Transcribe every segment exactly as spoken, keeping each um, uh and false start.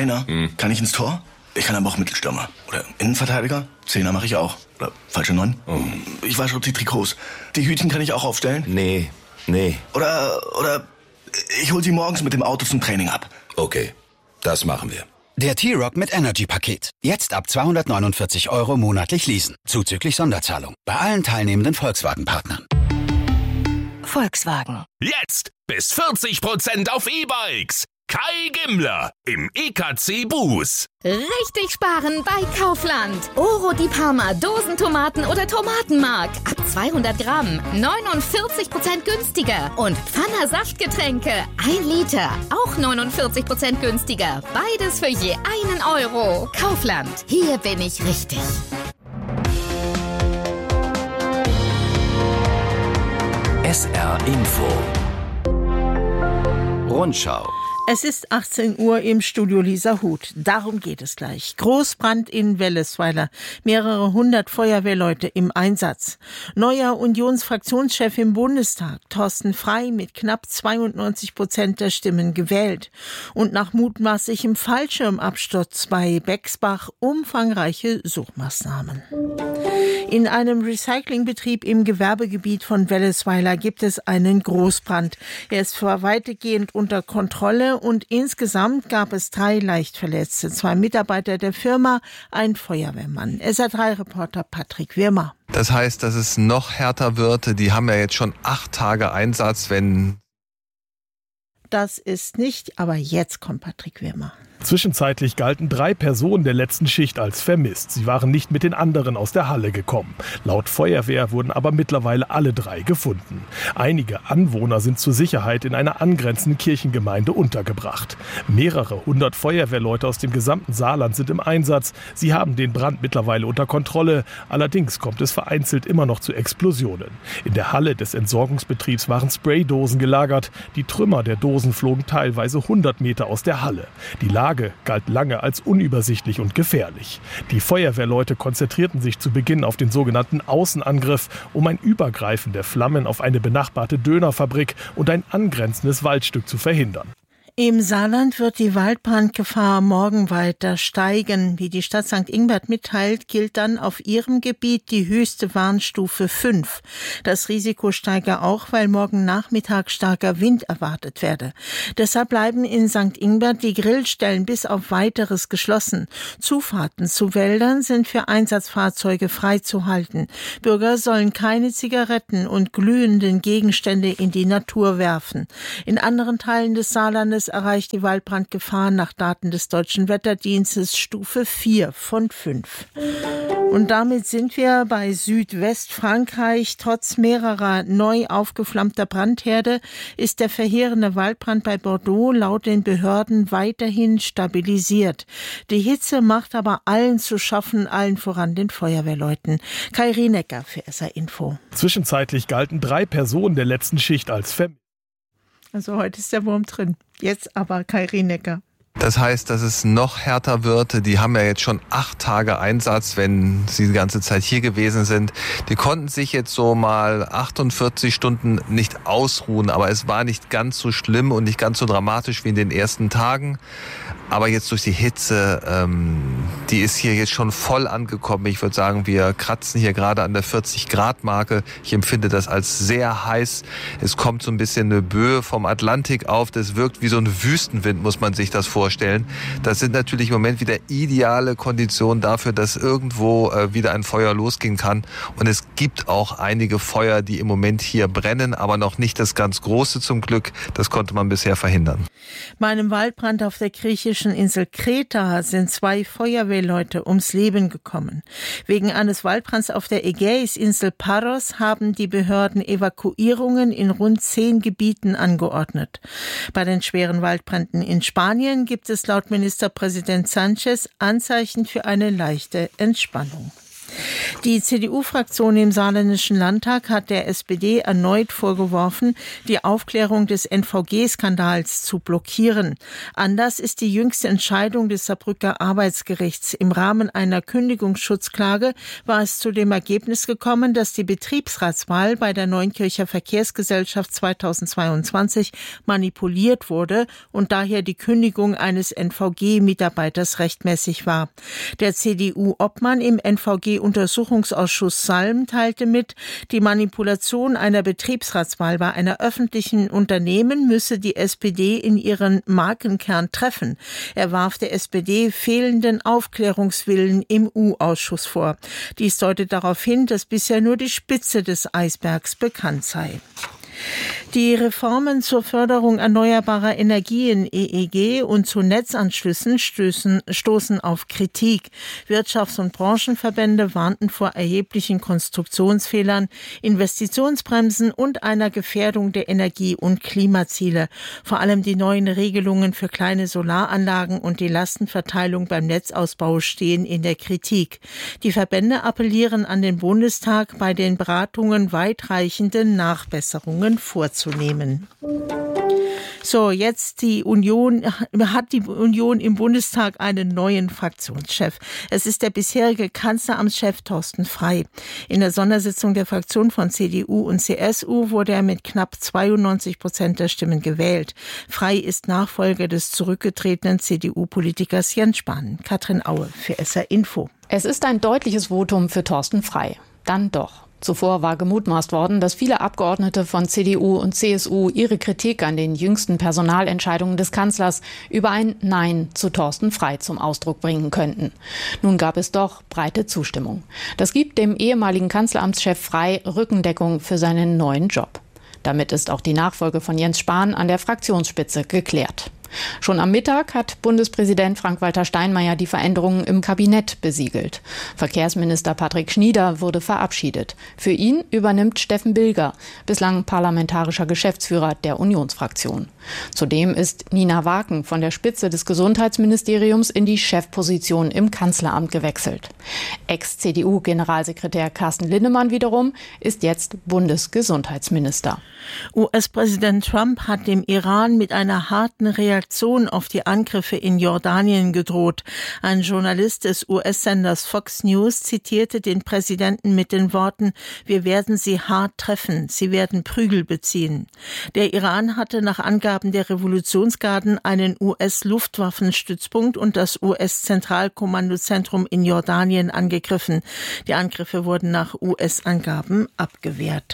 Trainer. Hm. Kann ich ins Tor? Ich kann aber auch Mittelstürmer. Oder Innenverteidiger. Zehner mache ich auch. Oder falsche Neun. Oh. Ich wasche auch die Trikots. Die Hütchen kann ich auch aufstellen. Nee, nee. Oder, oder ich hol sie morgens mit dem Auto zum Training ab. Okay, das machen wir. Der T-Rock mit Energy-Paket. Jetzt ab zweihundertneunundvierzig Euro monatlich leasen. Zuzüglich Sonderzahlung. Bei allen teilnehmenden Volkswagen-Partnern. Volkswagen. Jetzt bis vierzig Prozent auf E-Bikes. Kai Gimmler im E K C Bus. Richtig sparen bei Kaufland. Oro di Parma, Dosentomaten oder Tomatenmark. Ab zweihundert Gramm. neunundvierzig Prozent günstiger. Und Pfanner Saftgetränke. ein Liter. Auch neunundvierzig Prozent günstiger. Beides für je einen Euro. Kaufland. Hier bin ich richtig. S R Info. Rundschau. Es ist achtzehn Uhr im Studio Lisa Huth. Darum geht es gleich. Großbrand in Wellesweiler. Mehrere hundert Feuerwehrleute im Einsatz. Neuer Unionsfraktionschef im Bundestag, Thorsten Frey, mit knapp zweiundneunzig Prozent der Stimmen gewählt. Und nach mutmaßlichem Fallschirmabsturz bei Bexbach umfangreiche Suchmaßnahmen. In einem Recyclingbetrieb im Gewerbegebiet von Wellesweiler gibt es einen Großbrand. Er ist zwar weitgehend unter Kontrolle und insgesamt gab es drei Leichtverletzte, zwei Mitarbeiter der Firma, ein Feuerwehrmann. S R drei Reporter Patrick Wirmer. Das heißt, dass es noch härter wird. Die haben ja jetzt schon acht Tage Einsatz, wenn... Das ist nicht, aber jetzt kommt Patrick Wirmer. Zwischenzeitlich galten drei Personen der letzten Schicht als vermisst. Sie waren nicht mit den anderen aus der Halle gekommen. Laut Feuerwehr wurden aber mittlerweile alle drei gefunden. Einige Anwohner sind zur Sicherheit in einer angrenzenden Kirchengemeinde untergebracht. Mehrere hundert Feuerwehrleute aus dem gesamten Saarland sind im Einsatz. Sie haben den Brand mittlerweile unter Kontrolle. Allerdings kommt es vereinzelt immer noch zu Explosionen. In der Halle des Entsorgungsbetriebs waren Spraydosen gelagert. Die Trümmer der Dosen flogen teilweise hundert Meter aus der Halle. Die Lage galt lange als unübersichtlich und gefährlich. Die Feuerwehrleute konzentrierten sich zu Beginn auf den sogenannten Außenangriff, um ein Übergreifen der Flammen auf eine benachbarte Dönerfabrik und ein angrenzendes Waldstück zu verhindern. Im Saarland wird die Waldbrandgefahr morgen weiter steigen. Wie die Stadt Sankt Ingbert mitteilt, gilt dann auf ihrem Gebiet die höchste Warnstufe fünf. Das Risiko steige auch, weil morgen Nachmittag starker Wind erwartet werde. Deshalb bleiben in Sankt Ingbert die Grillstellen bis auf Weiteres geschlossen. Zufahrten zu Wäldern sind für Einsatzfahrzeuge freizuhalten. Bürger sollen keine Zigaretten und glühenden Gegenstände in die Natur werfen. In anderen Teilen des Saarlandes erreicht die Waldbrandgefahr nach Daten des Deutschen Wetterdienstes Stufe vier von fünf. Und damit sind wir bei Südwestfrankreich. Trotz mehrerer neu aufgeflammter Brandherde ist der verheerende Waldbrand bei Bordeaux laut den Behörden weiterhin stabilisiert. Die Hitze macht aber allen zu schaffen, allen voran den Feuerwehrleuten. Kai Rienecker für S R Info. Zwischenzeitlich galten drei Personen der letzten Schicht als vermisst. Also heute ist der Wurm drin. Jetzt aber Kai Rienecker. Das heißt, dass es noch härter wird. Die haben ja jetzt schon acht Tage Einsatz, wenn sie die ganze Zeit hier gewesen sind. Die konnten sich jetzt so mal achtundvierzig Stunden nicht ausruhen, aber es war nicht ganz so schlimm und nicht ganz so dramatisch wie in den ersten Tagen. Aber jetzt durch die Hitze, ähm, die ist hier jetzt schon voll angekommen. Ich würde sagen, wir kratzen hier gerade an der vierzig Grad Marke. Ich empfinde das als sehr heiß. Es kommt so ein bisschen eine Böe vom Atlantik auf. Das wirkt wie so ein Wüstenwind, muss man sich das vorstellen. Das sind natürlich im Moment wieder ideale Konditionen dafür, dass irgendwo äh, wieder ein Feuer losgehen kann. Und es gibt auch einige Feuer, die im Moment hier brennen, aber noch nicht das ganz große zum Glück. Das konnte man bisher verhindern. Bei einem Waldbrand auf der griechischen Insel Kreta sind zwei Feuerwehrleute ums Leben gekommen. Wegen eines Waldbrands auf der Ägäisinsel Paros haben die Behörden Evakuierungen in rund zehn Gebieten angeordnet. Bei den schweren Waldbränden in Spanien gibt es laut Ministerpräsident Sánchez Anzeichen für eine leichte Entspannung. Die C D U-Fraktion im Saarländischen Landtag hat der S P D erneut vorgeworfen, die Aufklärung des N V G-Skandals zu blockieren. Anders ist die jüngste Entscheidung des Saarbrücker Arbeitsgerichts. Im Rahmen einer Kündigungsschutzklage war es zu dem Ergebnis gekommen, dass die Betriebsratswahl bei der Neunkircher Verkehrsgesellschaft zweitausendzweiundzwanzig manipuliert wurde und daher die Kündigung eines N V G-Mitarbeiters rechtmäßig war. Der C D U-Obmann im N V G-Untersuchungsausschuss Salm teilte mit, die Manipulation einer Betriebsratswahl bei einer öffentlichen Unternehmen müsse die S P D in ihren Markenkern treffen. Er warf der S P D fehlenden Aufklärungswillen im U-Ausschuss vor. Dies deutet darauf hin, dass bisher nur die Spitze des Eisbergs bekannt sei. Die Reformen zur Förderung erneuerbarer Energien E E G und zu Netzanschlüssen stößen, stoßen auf Kritik. Wirtschafts- und Branchenverbände warnten vor erheblichen Konstruktionsfehlern, Investitionsbremsen und einer Gefährdung der Energie- und Klimaziele. Vor allem die neuen Regelungen für kleine Solaranlagen und die Lastenverteilung beim Netzausbau stehen in der Kritik. Die Verbände appellieren an den Bundestag, bei den Beratungen weitreichende Nachbesserungen vorzunehmen. So, jetzt die Union, hat die Union im Bundestag einen neuen Fraktionschef. Es ist der bisherige Kanzleramtschef Thorsten Frey. In der Sondersitzung der Fraktion von C D U und C S U wurde er mit knapp zweiundneunzig Prozent der Stimmen gewählt. Frey ist Nachfolger des zurückgetretenen C D U-Politikers Jens Spahn. Katrin Aue für S R Info. Es ist ein deutliches Votum für Thorsten Frey. Dann doch. Zuvor war gemutmaßt worden, dass viele Abgeordnete von C D U und C S U ihre Kritik an den jüngsten Personalentscheidungen des Kanzlers über ein Nein zu Thorsten Frey zum Ausdruck bringen könnten. Nun gab es doch breite Zustimmung. Das gibt dem ehemaligen Kanzleramtschef Frey Rückendeckung für seinen neuen Job. Damit ist auch die Nachfolge von Jens Spahn an der Fraktionsspitze geklärt. Schon am Mittag hat Bundespräsident Frank-Walter Steinmeier die Veränderungen im Kabinett besiegelt. Verkehrsminister Patrick Schnieder wurde verabschiedet. Für ihn übernimmt Steffen Bilger, bislang parlamentarischer Geschäftsführer der Unionsfraktion. Zudem ist Nina Waken von der Spitze des Gesundheitsministeriums in die Chefposition im Kanzleramt gewechselt. Ex-C D U-Generalsekretär Carsten Linnemann wiederum ist jetzt Bundesgesundheitsminister. U S-Präsident Trump hat dem Iran mit einer harten Reaktion auf die Angriffe in Jordanien gedroht. Ein Journalist des U S-Senders Fox News zitierte den Präsidenten mit den Worten: Wir werden sie hart treffen, sie werden Prügel beziehen. Der Iran hatte nach Angaben der Revolutionsgarden einen U S-Luftwaffenstützpunkt und das U S-Zentralkommandozentrum in Jordanien angegriffen. Die Angriffe wurden nach U S-Angaben abgewehrt.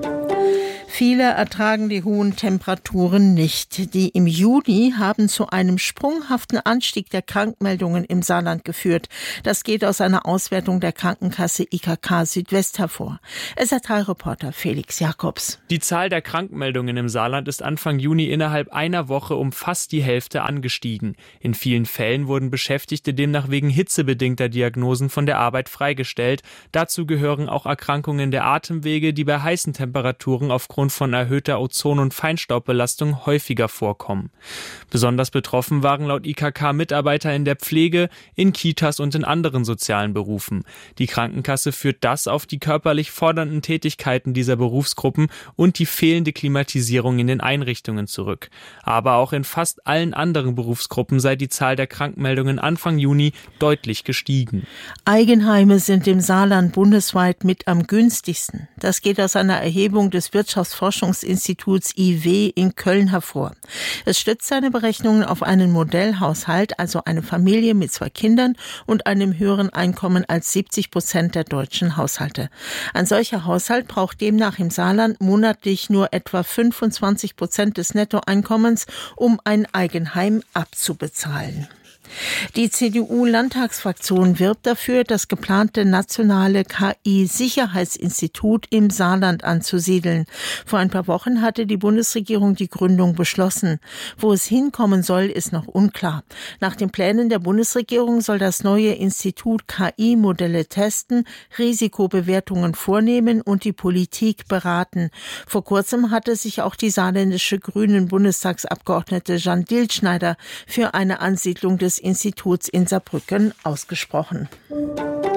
Viele ertragen die hohen Temperaturen nicht. Die im Juni haben zu einem sprunghaften Anstieg der Krankmeldungen im Saarland geführt. Das geht aus einer Auswertung der Krankenkasse I K K Südwest hervor. S R drei-Reporter Felix Jakobs. Die Zahl der Krankmeldungen im Saarland ist Anfang Juni innerhalb einer Woche um fast die Hälfte angestiegen. In vielen Fällen wurden Beschäftigte demnach wegen hitzebedingter Diagnosen von der Arbeit freigestellt. Dazu gehören auch Erkrankungen der Atemwege, die bei heißen Temperaturen aufgrund von erhöhter Ozon- und Feinstaubbelastung häufiger vorkommen. Besonders betroffen waren laut I K K Mitarbeiter in der Pflege, in Kitas und in anderen sozialen Berufen. Die Krankenkasse führt das auf die körperlich fordernden Tätigkeiten dieser Berufsgruppen und die fehlende Klimatisierung in den Einrichtungen zurück. Aber auch in fast allen anderen Berufsgruppen sei die Zahl der Krankmeldungen Anfang Juni deutlich gestiegen. Eigenheime sind im Saarland bundesweit mit am günstigsten. Das geht aus einer Erhebung des Wirtschaftsforschungsinstituts I W in Köln hervor. Es stützt seine Berechnungen auf einen Modellhaushalt, also eine Familie mit zwei Kindern und einem höheren Einkommen als siebzig Prozent der deutschen Haushalte. Ein solcher Haushalt braucht demnach im Saarland monatlich nur etwa fünfundzwanzig Prozent des Nettoeinkommens, um ein Eigenheim abzubezahlen. Die C D U-Landtagsfraktion wirbt dafür, das geplante nationale K I-Sicherheitsinstitut im Saarland anzusiedeln. Vor ein paar Wochen hatte die Bundesregierung die Gründung beschlossen. Wo es hinkommen soll, ist noch unklar. Nach den Plänen der Bundesregierung soll das neue Institut K I-Modelle testen, Risikobewertungen vornehmen und die Politik beraten. Vor kurzem hatte sich auch die saarländische Grünen-Bundestagsabgeordnete Jeanne Diltschneider für eine Ansiedlung des Instituts in Saarbrücken ausgesprochen.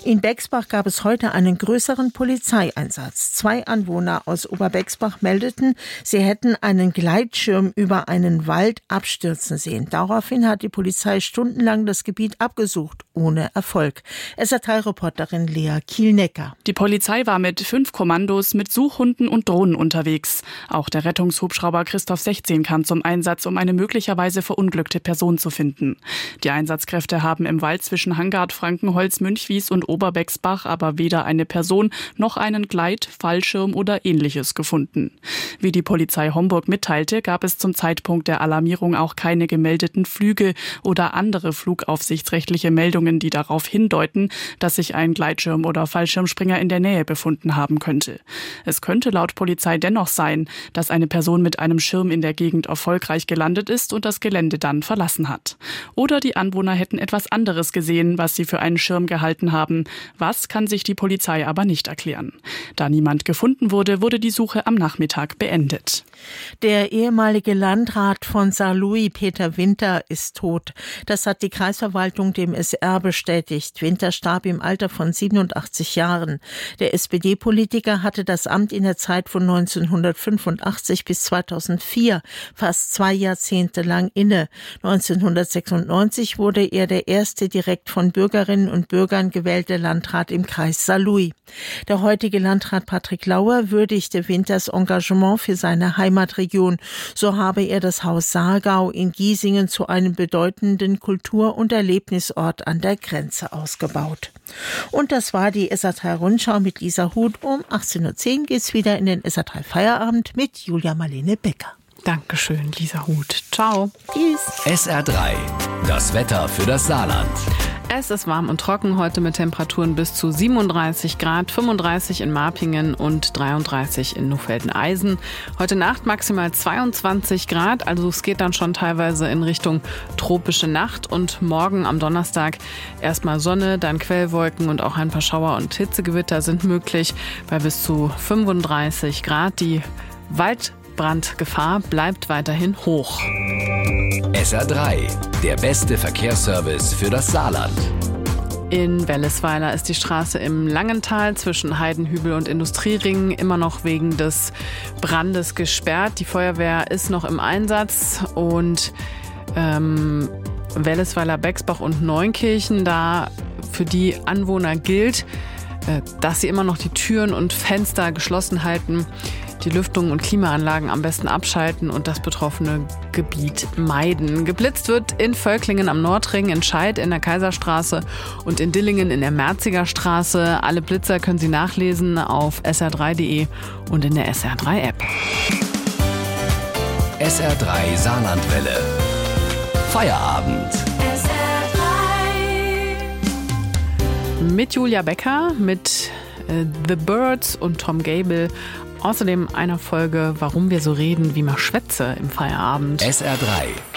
In Bexbach gab es heute einen größeren Polizeieinsatz. Zwei Anwohner aus Oberbexbach meldeten, sie hätten einen Gleitschirm über einen Wald abstürzen sehen. Daraufhin hat die Polizei stundenlang das Gebiet abgesucht, ohne Erfolg. S R drei Reporterin Lea Kielnecker. Die Polizei war mit fünf Kommandos mit Suchhunden und Drohnen unterwegs. Auch der Rettungshubschrauber Christoph sechzehn kam zum Einsatz, um eine möglicherweise verunglückte Person zu finden. Die Einsatzkräfte haben im Wald zwischen Hangard, Frankenholz, Münchwies und Oberbexbach aber weder eine Person noch einen Gleit-, Fallschirm oder Ähnliches gefunden. Wie die Polizei Homburg mitteilte, gab es zum Zeitpunkt der Alarmierung auch keine gemeldeten Flüge oder andere flugaufsichtsrechtliche Meldungen, die darauf hindeuten, dass sich ein Gleitschirm oder Fallschirmspringer in der Nähe befunden haben könnte. Es könnte laut Polizei dennoch sein, dass eine Person mit einem Schirm in der Gegend erfolgreich gelandet ist und das Gelände dann verlassen hat. Oder die Anwohner hätten etwas anderes gesehen, was sie für einen Schirm gehalten haben. Was kann sich die Polizei aber nicht erklären. Da niemand gefunden wurde, wurde die Suche am Nachmittag beendet. Der ehemalige Landrat von Saarlouis, Peter Winter, ist tot. Das hat die Kreisverwaltung dem S R bestätigt. Winter starb im Alter von siebenundachtzig Jahren. Der S P D-Politiker hatte das Amt in der Zeit von neunzehnhundertfünfundachtzig bis zweitausendvier, fast zwei Jahrzehnte lang inne. neunzehnhundertsechsundneunzig wurde er der erste direkt von Bürgerinnen und Bürgern gewählte Landrat im Kreis Saarlouis. Der heutige Landrat Patrick Lauer würdigte Winters Engagement für seine Heimatregion. So habe er das Haus Saargau in Giesingen zu einem bedeutenden Kultur- und Erlebnisort an der Grenze ausgebaut. Und das war die S R drei Rundschau mit Lisa Huth. Um achtzehn Uhr zehn geht's wieder in den S R drei Feierabend mit Julia Marlene Becker. Dankeschön, Lisa Huth. Ciao. Tschüss. S R drei, das Wetter für das Saarland. Es ist warm und trocken heute mit Temperaturen bis zu siebenunddreißig Grad, fünfunddreißig in Marpingen und dreiunddreißig in Nufelden-Eisen. Heute Nacht maximal zweiundzwanzig Grad, also es geht dann schon teilweise in Richtung tropische Nacht. Und morgen am Donnerstag erstmal Sonne, dann Quellwolken und auch ein paar Schauer und Hitzegewitter sind möglich bei bis zu fünfunddreißig Grad. Die Waldbrandgefahr bleibt weiterhin hoch. S R drei, der beste Verkehrsservice für das Saarland. In Wellesweiler ist die Straße im Langental zwischen Heidenhübel und Industrieringen immer noch wegen des Brandes gesperrt. Die Feuerwehr ist noch im Einsatz und ähm, Wellesweiler, Bexbach und Neunkirchen, da für die Anwohner gilt, äh, dass sie immer noch die Türen und Fenster geschlossen halten, die Lüftung und Klimaanlagen am besten abschalten und das betroffene Gebiet meiden. Geblitzt wird in Völklingen am Nordring, in Scheid in der Kaiserstraße und in Dillingen in der Merziger Straße. Alle Blitzer können Sie nachlesen auf S R drei punkt de und in der S R drei App. S R drei Saarlandwelle. Feierabend. S R drei. Mit Julia Becker, mit äh, The Birds und Tom Gable. Außerdem einer Folge, warum wir so reden, wie man schwätze im Feierabend. S R drei.